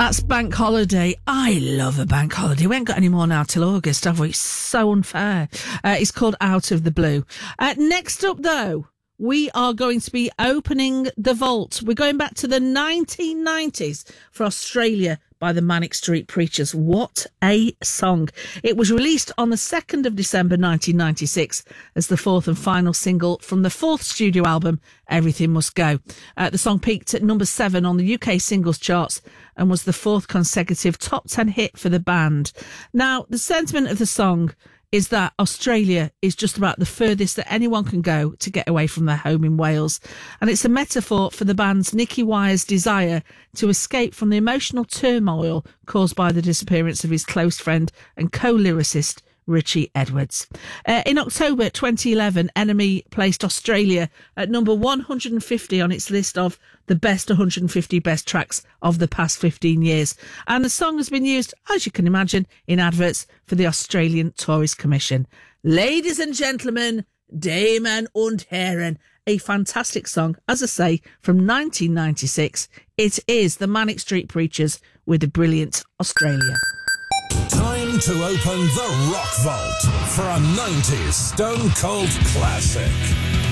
That's Bank Holiday. I love a bank holiday. We ain't got any more now till August, have we? It's so unfair. It's called Out of the Blue. Next up, though, we are going to be opening the vault. We're going back to the 1990s for Australia by the Manic Street Preachers. What a song. It was released on the 2nd of December 1996 as the fourth and final single from the fourth studio album, Everything Must Go. The song peaked at number 7 on the UK singles charts and was the fourth consecutive top 10 hit for the band. Now, the sentiment of the song is that Australia is just about the furthest that anyone can go to get away from their home in Wales. And it's a metaphor for the band's Nicky Wire's desire to escape from the emotional turmoil caused by the disappearance of his close friend and co-lyricist, Richie Edwards. In October 2011, Enemy placed Australia at number 150 on its list of the best 150 best tracks of the past 15 years. And the song has been used, as you can imagine, in adverts for the Australian Tourist Commission. Ladies and gentlemen, Damen und Herren, a fantastic song, as I say, from 1996. It is the Manic Street Preachers with the brilliant Australia. Time to open the Rock Vault for a 90s Stone Cold classic.